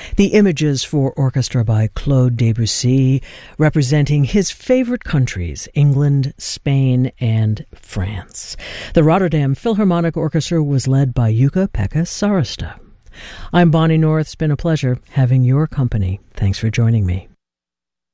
The Images for Orchestra by Claude Debussy, representing his favorite countries, England, Spain, and France. The Rotterdam Philharmonic Orchestra was led by Jukka-Pekka Saarista. I'm Bonnie North. It's been a pleasure having your company. Thanks for joining me.